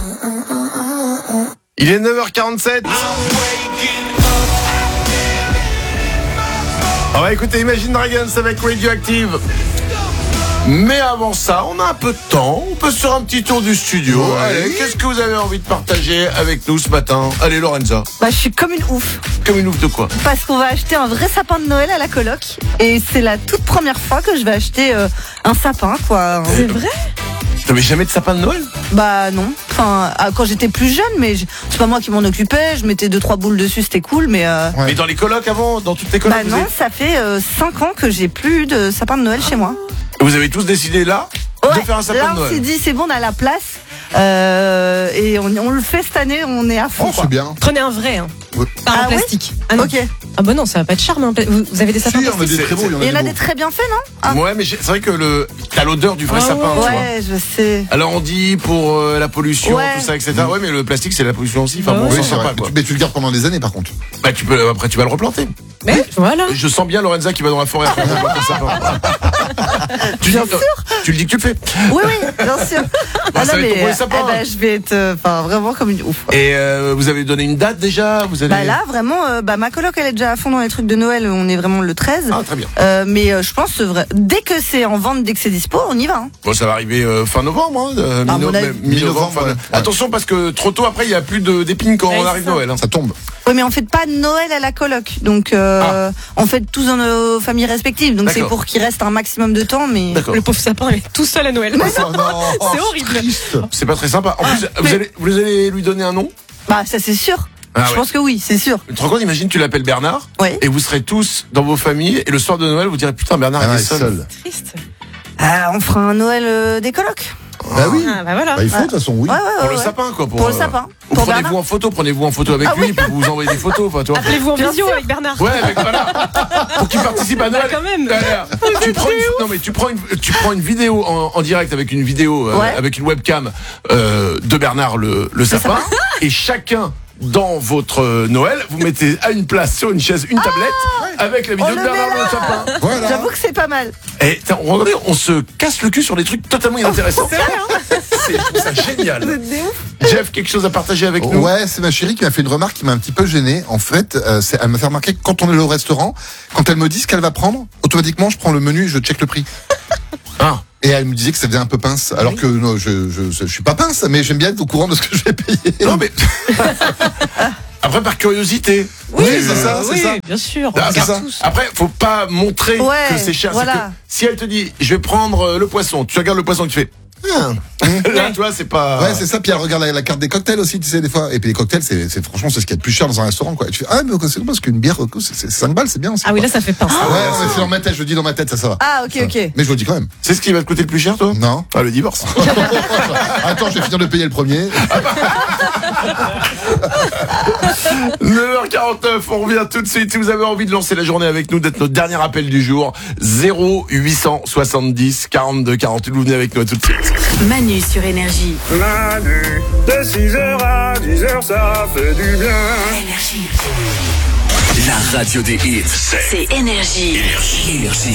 Il est 9h47. On va écouter Imagine Dragons avec Radioactive. Mais avant ça, on a un peu de temps. On peut se faire un petit tour du studio. Ouais. Allez, qu'est-ce que vous avez envie de partager avec nous ce matin? Allez, Lorenza. Bah, je suis comme une ouf. Comme une ouf de quoi? Parce qu'on va acheter un vrai sapin de Noël à la coloc. Et c'est la toute première fois que je vais acheter un sapin, quoi. C'est vrai? T'avais jamais de sapin de Noël? Bah non. Enfin, quand j'étais plus jeune, mais c'est pas moi qui m'en occupais. Je mettais 2-3 boules dessus, c'était cool, mais. Ouais. Mais dans les colocs avant, dans toutes les colocs? Bah non, ça fait 5 ans que j'ai plus eu de sapin de Noël chez moi. Vous avez tous décidé là de faire un sapin là de on Noël? s'est dit c'est bon, on a la place et on le fait cette année, on est à fond. Oh, c'est bien. Prenez un vrai, hein. Ouais. Pas un Ah ouais plastique. Ah non. Ok. Et Ah bah non, ça va pas être charme. Hein. Vous avez des sapins Si, on a plastiques? des très beaux. il y en a beaux. des très bien faits, non? Ah. Ouais, mais c'est vrai que t'as l'odeur du vrai Ah sapin, tu vois. Ouais, je sais. Alors on dit pour la pollution, Ouais. tout ça, etc. Ouais, mais le plastique c'est la pollution aussi. Enfin bon, Ouais. on Oui, s'en c'est sort vrai. pas quoi. Mais tu le gardes pendant des années, par contre. Bah après tu vas le replanter. Mais voilà. Je sens bien Lorenza qui va dans la forêt après replanter le sapin. Bien sûr. Tu le dis que tu le fais. Oui, bien sûr. Bah, ça va être ton premier sapin. Je vais être vraiment comme une ouf. Et vous avez donné une date déjà? Vous allez... Bah là, vraiment, ma coloc, elle est déjà à fond dans les trucs de Noël. On est vraiment le 13. Ah, très bien. Mais je pense, dès que c'est en vente, dès que c'est dispo, on y va. Hein. Bon, ça va arriver fin novembre, hein, À mon avis. mi-novembre. Ouais. Attention parce que trop tôt après il y a plus d'épines quand Ouais, on c'est arrive ça. Noël. Hein. Ça tombe. Oui, mais on fait pas Noël à la coloc. Donc, on fait tous dans nos familles respectives. Donc, c'est D'accord. pour qu'il reste un maximum de temps. Mais D'accord. Le pauvre sapin, il est tout seul à Noël. Oh non. C'est horrible. Triste. C'est pas très sympa. En plus, vous allez lui donner un nom? bah, ça, c'est sûr. Ah Je ouais. pense que oui, c'est sûr. Tu te rends compte, imagine tu l'appelles Bernard Ouais. et vous serez tous dans vos familles et le soir de Noël vous direz putain Bernard Ah, il est ouais, seul. seul. Triste. On fera un Noël des colocs. Bah oui. Ah bah voilà. Bah, il faut, de toute façon, oui. Ouais, Pour le sapin quoi. Pour le sapin. Ou Pour prenez-vous Bernard. en photo, prenez-vous en photo avec Ah lui oui. puis vous envoyez des photos. Enfin, tu vois. Appelez-vous en Bien visio sûr. avec Bernard. Ouais, mais voilà. Pour qu'il participe à Noël. quand même. Tu prends une vidéo en direct avec une vidéo Ouais. avec une webcam de Bernard le sapin et chacun dans votre Noël, vous mettez à une place sur une chaise une tablette avec la vidéo On de le Bernard met là. le sapin. Voilà. J'avoue que c'est pas mal. Et regardez, on se casse le cul sur des trucs totalement inintéressants. Je trouve ça génial. Vous êtes des ouf. Jeff, quelque chose à partager avec nous? Ouais, c'est ma chérie qui m'a fait une remarque qui m'a un petit peu gêné. En fait, elle m'a fait remarquer que quand on est au restaurant, quand elle me dit ce qu'elle va prendre, automatiquement, je prends le menu et je check le prix. Ah. Et elle me disait que ça faisait un peu pince. Alors que non, je suis pas pince, mais j'aime bien être au courant de ce que je vais payer. Non mais après par curiosité. Oui, c'est ça, c'est oui, ça. bien sûr. On Ah, regarde c'est ça. tous. Après, faut pas montrer Ouais, que c'est cher. voilà. C'est que si elle te dit, je vais prendre le poisson, tu regardes le poisson, tu fais. Là, tu vois, c'est pas. Ouais, c'est ça. Puis elle regarde la carte des cocktails aussi, tu sais, des fois. Et puis les cocktails, c'est franchement, c'est ce qu'il y a de plus cher dans un restaurant, quoi. Et tu fais, ah, mais c'est parce qu'une bière, c'est 5 balles, c'est bien aussi. Ah oui, quoi. là, ça fait pince. Ouais, ouais, c'est dans ma tête, je le dis dans ma tête, ça va. Ah, ok, ok. Mais je le dis quand même. C'est ce qui va te coûter le plus cher, toi? Non. Ah, le divorce. Attends, je vais finir de payer le premier. 9h49, on revient tout de suite. Si vous avez envie de lancer la journée avec nous, d'être notre dernier appel du jour, 0870 42 48. Vous venez avec nous tout de suite. Manu sur Énergie. Manu, de 6h à 10h, ça fait du bien. Énergie. La radio des hits, C'est Énergie. Énergie.